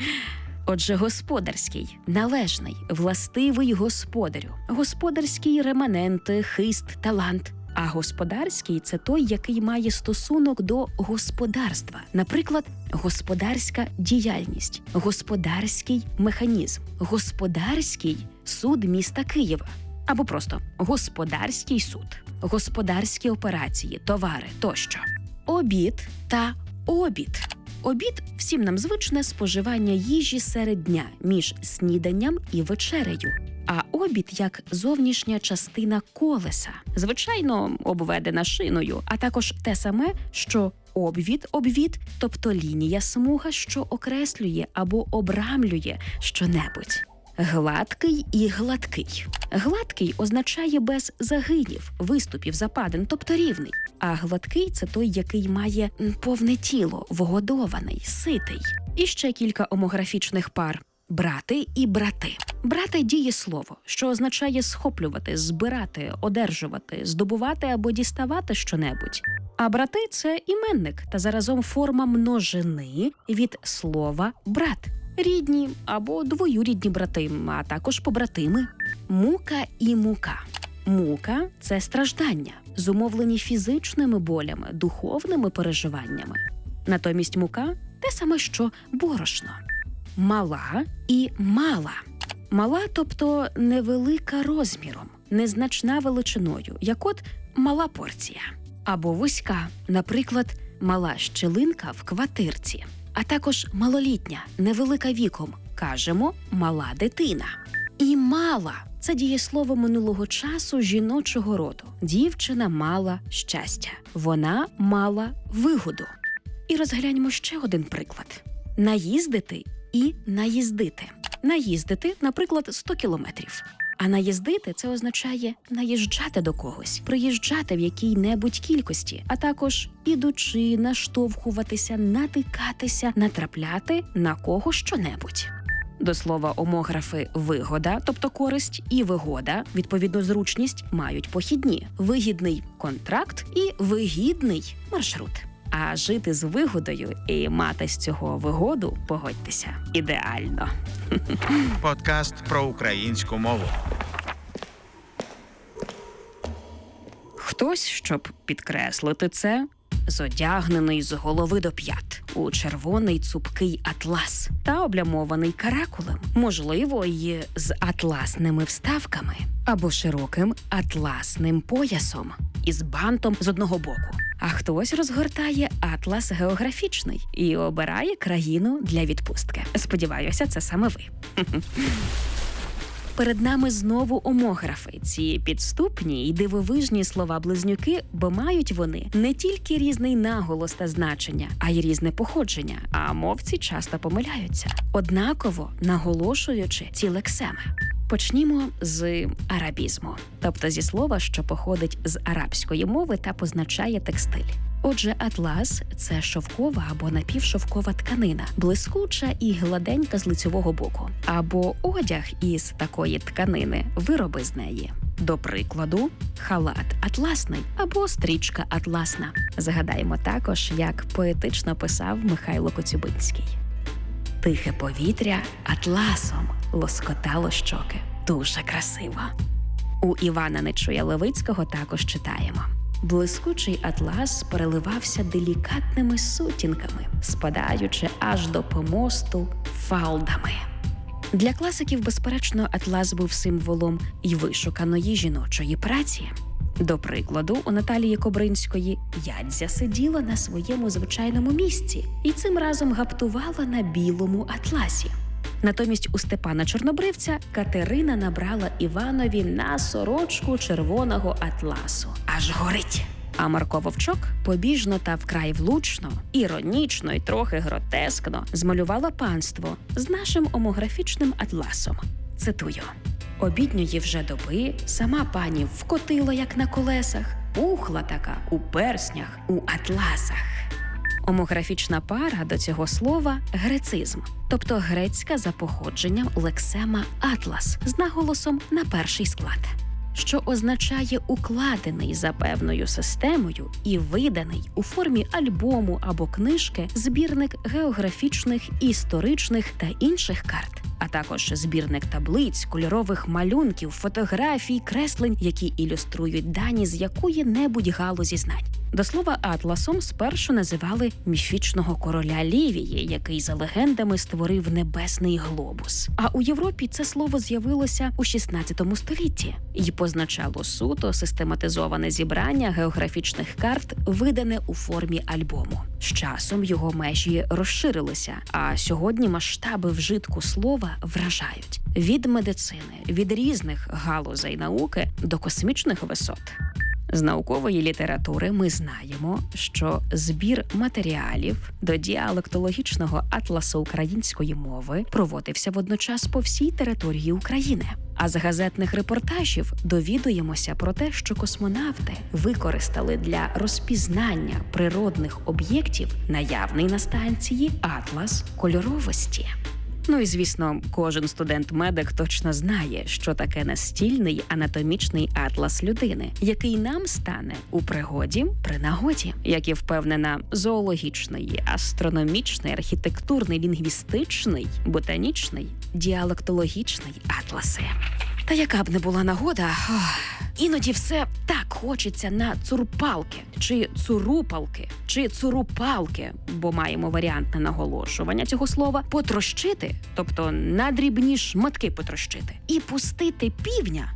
Отже, господарський – належний, властивий господарю. Господарський – реманенти, хист, талант. А господарський – це той, який має стосунок до господарства. Наприклад, господарська діяльність, господарський механізм, господарський суд міста Києва. Або просто господарський суд, господарські операції, товари тощо. Обід та обід. Обід – всім нам звичне споживання їжі серед дня між сніданням і вечерею. А обід як зовнішня частина колеса, звичайно, обведена шиною, а також те саме, що обвід, обвід, тобто лінія смуга, що окреслює або обрамлює щонебудь. Гладкий і гладкий. Гладкий означає без загинів, виступів, западин, тобто рівний. А гладкий – це той, який має повне тіло, вгодований, ситий. І ще кілька омографічних пар. Брати і брати. Брати – дієслово, що означає схоплювати, збирати, одержувати, здобувати або діставати щонебудь. А брати – це іменник та заразом форма множини від слова «брат». Рідні або двоюрідні брати, а також побратими. Мука і мука. Мука – це страждання, зумовлені фізичними болями, духовними переживаннями. Натомість мука – те саме, що борошно. Мала і мала. Мала, тобто невелика розміром, незначна величиною, як от мала порція. Або вузька, наприклад, мала щілинка в квартирці. А також малолітня, невелика віком, кажемо мала дитина. І мала – це дієслово минулого часу жіночого роду. Дівчина мала щастя. Вона мала вигоду. І розгляньмо ще один приклад. Наїздити і наїздити. Наїздити, наприклад, сто кілометрів. А наїздити – це означає наїжджати до когось, приїжджати в якій-небудь кількості, а також ідучи, наштовхуватися, натикатися, натрапляти на кого щонебудь. До слова, омографи «вигода», тобто користь, і «вигода», відповідно зручність, мають похідні – вигідний контракт і вигідний маршрут. А жити з вигодою і мати з цього вигоду, погодьтеся, ідеально. Подкаст про українську мову. Хтось, щоб підкреслити це, зодягнений з голови до п'ят у червоний цупкий атлас та облямований каракулем, можливо, й з атласними вставками або широким атласним поясом із бантом з одного боку. А хтось розгортає атлас географічний і обирає країну для відпустки. Сподіваюся, це саме ви. Перед нами знову омографи, ці підступні і дивовижні слова-близнюки, бо мають вони не тільки різний наголос та значення, а й різне походження, а мовці часто помиляються, однаково наголошуючи ці лексеми. Почнімо з арабізму, тобто зі слова, що походить з арабської мови та позначає текстиль. Отже, атлас – це шовкова або напівшовкова тканина, блискуча і гладенька з лицьового боку. Або одяг із такої тканини, вироби з неї. До прикладу, халат атласний або стрічка атласна. Згадаємо також, як поетично писав Михайло Коцюбинський. Тихе повітря атласом лоскотало щоки. Дуже красиво. У Івана Нечуя Левицького також читаємо. Блискучий атлас переливався делікатними сутінками, спадаючи аж до помосту фалдами. Для класиків, безперечно, атлас був символом й вишуканої жіночої праці. До прикладу, у Наталії Кобринської Ядзя сиділа на своєму звичайному місці і цим разом гаптувала на білому атласі. Натомість у Степана Чорнобривця Катерина набрала Іванові на сорочку червоного атласу. Аж горить. А Марко Вовчок побіжно та вкрай влучно, іронічно і трохи гротескно змалювала панство з нашим омографічним атласом. Цитую. «Обідньої вже доби сама пані вкотила, як на колесах, пухла така у перснях, у атласах». Омографічна пара до цього слова – грецизм, тобто грецька за походженням лексема «атлас» з наголосом на перший склад, що означає укладений за певною системою і виданий у формі альбому або книжки збірник географічних, історичних та інших карт, а також збірник таблиць, кольорових малюнків, фотографій, креслень, які ілюструють дані з якої-небудь галузі знань. До слова, атласом спершу називали міфічного короля Лівії, який за легендами створив небесний глобус. А у Європі це слово з'явилося у шістнадцятому столітті і позначало суто систематизоване зібрання географічних карт, видане у формі альбому. З часом його межі розширилися, а сьогодні масштаби вжитку слова вражають. Від медицини, від різних галузей науки до космічних висот. З наукової літератури ми знаємо, що збір матеріалів до діалектологічного атласу української мови проводився водночас по всій території України. А з газетних репортажів довідуємося про те, що космонавти використали для розпізнання природних об'єктів наявний на станції атлас кольоровості. Ну і, звісно, кожен студент-медик точно знає, що таке настільний анатомічний атлас людини, який нам стане у пригоді при нагоді, як і впевнена, зоологічний, астрономічний, архітектурний, лінгвістичний, ботанічний, діалектологічний атласи. Та яка б не була нагода, ох, іноді все так хочеться на цурпалки, чи цурупалки, чи цурупалки, бо маємо варіантне наголошування цього слова, потрощити, тобто на дрібні шматки потрощити, і пустити півня.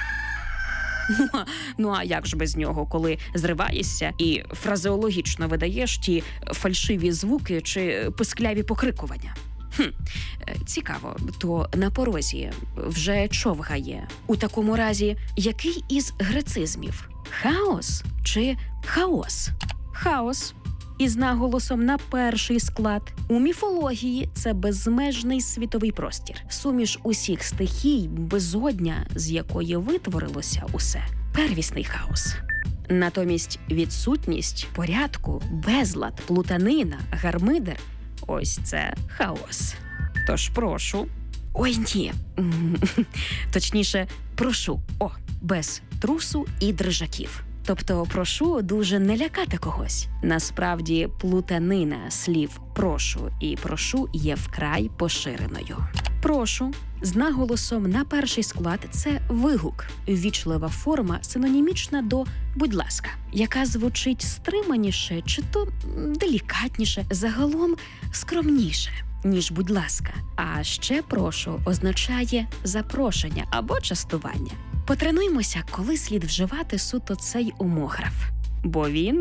Ну а, ну а як ж без нього, коли зриваєшся і фразеологічно видаєш ті фальшиві звуки чи пискляві покрикування? Хм, цікаво, то на порозі вже човгає. У такому разі, який із грецизмів? Хаос чи хаос? Хаос. Із наголосом на перший склад. У міфології це безмежний світовий простір. Суміш усіх стихій, безодня, з якої витворилося усе. Первісний хаос. Натомість відсутність порядку, безлад, плутанина, гармидер – ось це хаос. Тож прошу... Ой, ні. Точніше, прошу. О, без трусу і дрижаків. Тобто прошу дуже не лякати когось. Насправді, плутанина слів «прошу» і «прошу» є вкрай поширеною. «Прошу» з наголосом на перший склад – це вигук, ввічлива форма, синонімічна до «будь ласка», яка звучить стриманіше чи то делікатніше, загалом скромніше, ніж «будь ласка». А ще «прошу» означає запрошення або частування. Потренуймося, коли слід вживати суто цей омограф. Бо він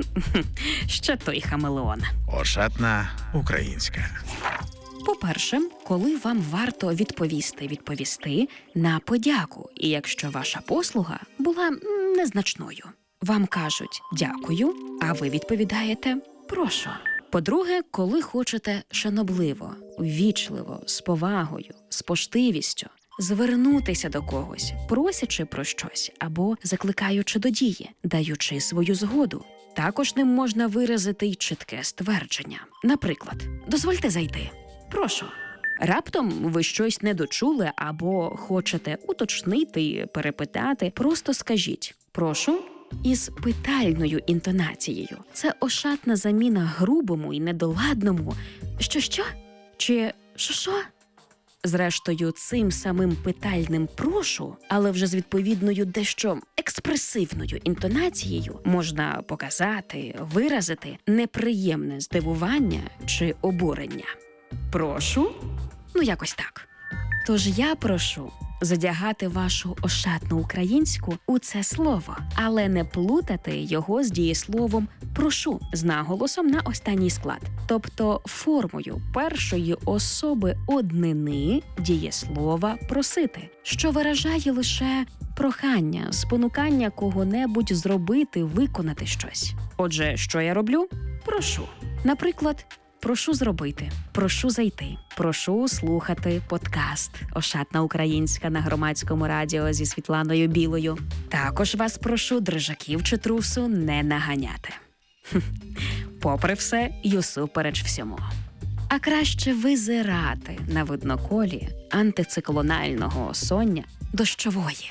ще той хамелеон. Ошатна українська. По-перше, коли вам варто відповісти, відповісти на подяку. І якщо ваша послуга була незначною. Вам кажуть «дякую», а ви відповідаєте «прошу». По-друге, коли хочете шанобливо, ввічливо, з повагою, з поштивістю звернутися до когось, просячи про щось або закликаючи до дії, даючи свою згоду. Також ним можна виразити й чітке ствердження. Наприклад, «дозвольте зайти». «Прошу». Раптом ви щось не дочули або хочете уточнити, перепитати, просто скажіть «прошу» із питальною інтонацією. Це ошатна заміна грубому і недоладному «що-що?» чи «що-що?». Зрештою, цим самим питальним «прошу», але вже з відповідною дещо експресивною інтонацією можна показати, виразити неприємне здивування чи обурення. «Прошу?» Ну, якось так. Тож я прошу задягати вашу ошатну українську у це слово, але не плутати його з дієсловом «прошу» з наголосом на останній склад, тобто формою першої особи однини дієслова «просити», що виражає лише прохання, спонукання кого-небудь зробити, виконати щось. Отже, що я роблю? Прошу. Наприклад, прошу зробити, прошу зайти, прошу слухати подкаст «Ошатна українська» на Громадському радіо зі Світланою Білою. Також вас прошу дрижаків чи трусу не наганяти. Попри все й усупереч всьому. А краще визирати на видноколі антициклонального осоння дощової.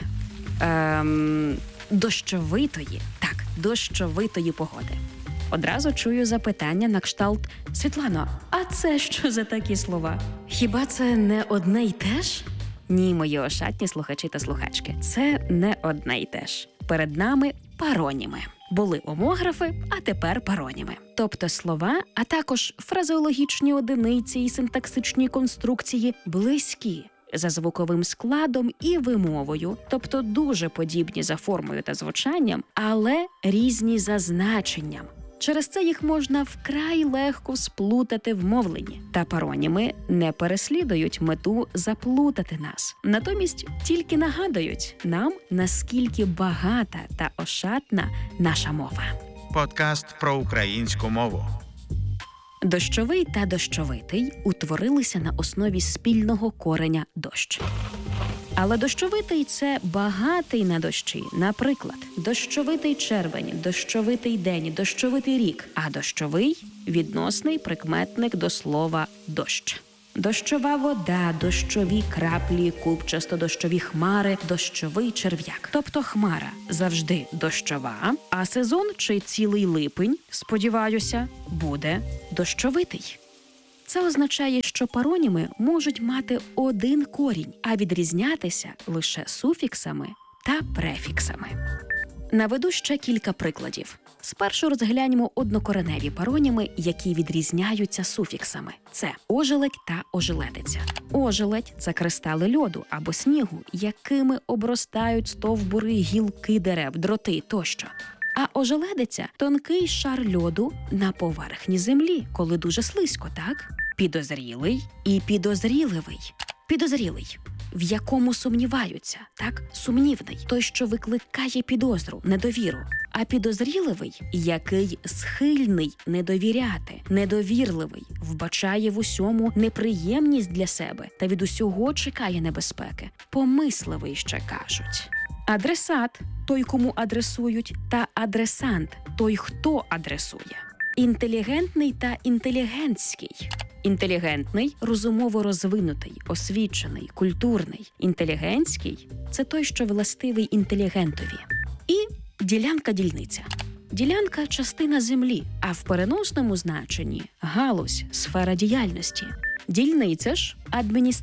Ем, дощовитої, так, дощовитої погоди. Одразу чую запитання на кшталт «Світлано, а це що за такі слова? Хіба це не одне й те ж?» Ні, мої ошатні слухачі та слухачки, це не одне й те ж. Перед нами пароніми. Були омографи, а тепер пароніми. Тобто слова, а також фразеологічні одиниці і синтаксичні конструкції близькі за звуковим складом і вимовою, тобто дуже подібні за формою та звучанням, але різні за значенням. Через це їх можна вкрай легко сплутати в мовленні. Та пароніми не переслідують мету заплутати нас. Натомість тільки нагадують нам, наскільки багата та ошатна наша мова. Подкаст про українську мову. Дощовий та дощовитий утворилися на основі спільного кореня «дощ». Але дощовитий – це багатий на дощі. Наприклад, дощовитий червень, дощовитий день, дощовитий рік. А дощовий – відносний прикметник до слова «дощ». Дощова вода, дощові краплі, купчасто-дощові хмари, дощовий черв'як. Тобто хмара завжди дощова, а сезон чи цілий липень, сподіваюся, буде дощовитий. Це означає, що пароніми можуть мати один корінь, а відрізнятися лише суфіксами та префіксами. Наведу ще кілька прикладів. Спершу розгляньмо однокореневі пароніми, які відрізняються суфіксами. Це ожеледь та ожеледиця. Ожеледь – це кристали льоду або снігу, якими обростають стовбури, гілки дерев, дроти тощо. А ожеледиця – тонкий шар льоду на поверхні землі, коли дуже слизько, так? Підозрілий і підозріливий. Підозрілий – в якому сумніваються, так? Сумнівний – той, що викликає підозру, недовіру. А підозріливий – який схильний недовіряти, недовірливий, вбачає в усьому неприємність для себе та від усього чекає небезпеки. Помисливий ще кажуть. Адресат – той, кому адресують, та адресант – той, хто адресує. Інтелігентний та інтелігентський. Інтелігентний – розумово розвинутий, освічений, культурний. Інтелігентський – це той, що властивий інтелігентові. І ділянка-дільниця. Ділянка – частина землі, а в переносному значенні – галузь, сфера діяльності. Дільниця ж –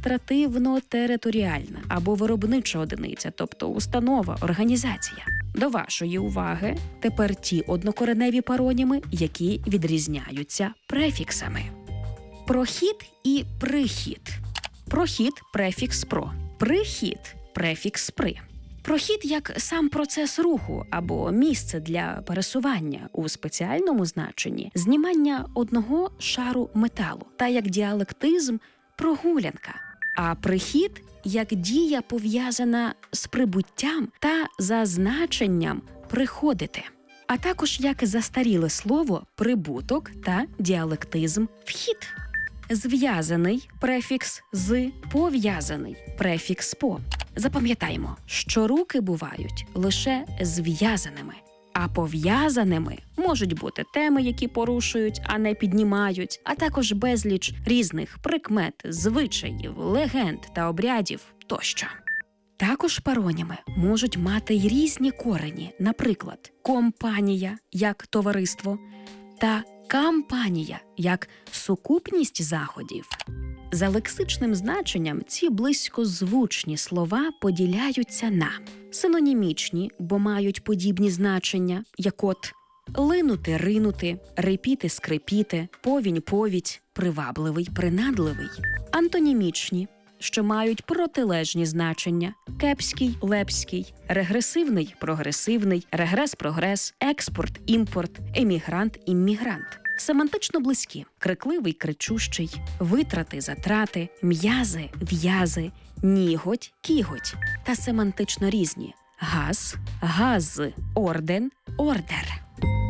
адміністративно-територіальна або виробнича одиниця, тобто установа, організація. До вашої уваги тепер ті однокореневі пароніми, які відрізняються префіксами. Прохід і прихід. Прохід – префікс «про». Прихід – префікс «при». Прохід як сам процес руху або місце для пересування у спеціальному значенні, знімання одного шару металу, та як діалектизм – прогулянка. А прихід як дія, пов'язана з прибуттям та зазначенням приходити. А також як застаріле слово прибуток та діалектизм вхід. Зв'язаний префікс «з», пов'язаний префікс «по». Запам'ятаймо, що руки бувають лише зв'язаними, а пов'язаними можуть бути теми, які порушують, а не піднімають, а також безліч різних прикмет, звичаїв, легенд та обрядів тощо. Також пароніми можуть мати й різні корені, наприклад, компанія як товариство та кампанія як сукупність заходів. За лексичним значенням ці близькозвучні слова поділяються на синонімічні, бо мають подібні значення, як от линути, ринути, репіти, скрипіти, повінь, повідь, привабливий, принадливий. Антонімічні, що мають протилежні значення: кепський, лепський, регресивний, прогресивний, регрес-прогрес, експорт, імпорт, емігрант, іммігрант. Семантично близькі: крикливий, кричущий, витрати, затрати, м'язи, в'язи, ніготь, кіготь. Та семантично різні: газ, газ, орден, ордер.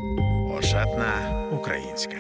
Ошатна українська.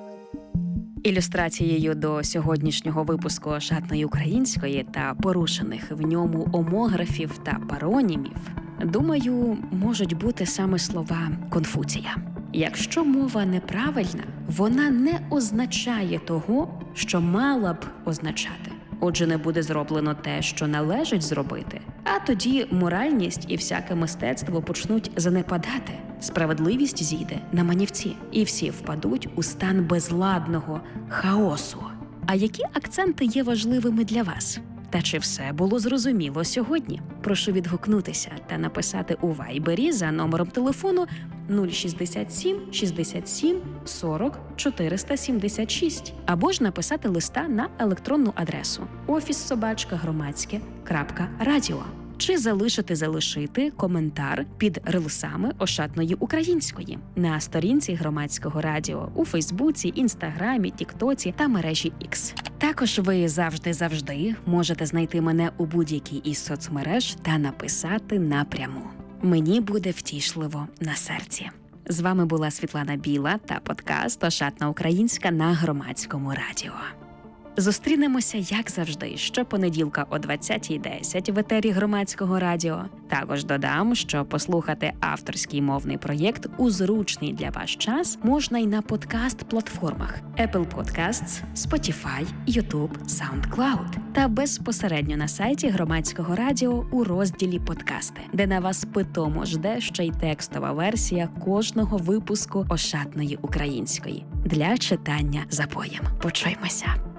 Ілюстрацією до сьогоднішнього випуску «Ошатної української» та порушених в ньому омографів та паронімів, думаю, можуть бути саме слова Конфуція. Якщо мова неправильна, вона не означає того, що мала б означати. Отже, не буде зроблено те, що належить зробити, а тоді моральність і всяке мистецтво почнуть занепадати. Справедливість зійде на манівці, і всі впадуть у стан безладного хаосу. А які акценти є важливими для вас? Та чи все було зрозуміло сьогодні? Прошу відгукнутися та написати у Вайбері за номером телефону нуль шістдесят сім шістдесят сім сорок чотириста сімдесят шість або ж написати листа на електронну адресу офіс собачка громадське крапка радіо. чи залишити залишити коментар під рилсами Ошатної української на сторінці Громадського радіо у Фейсбуці, Інстаграмі, Тіктоці та мережі X. Також ви завжди-завжди можете знайти мене у будь-якій із соцмереж та написати напряму. Мені буде втішливо на серці. З вами була Світлана Біла та подкаст «Ошатна українська» на Громадському радіо. Зустрінемося, як завжди, щопонеділка о двадцятій десять в етері Громадського радіо. Також додам, що послухати авторський мовний проєкт у зручний для вас час можна й на подкаст-платформах Apple Podcasts, Spotify, YouTube, SoundCloud та безпосередньо на сайті Громадського радіо у розділі «Подкасти», де на вас питомо жде ще й текстова версія кожного випуску «Ошатної української» для читання за поєм. Почуймося!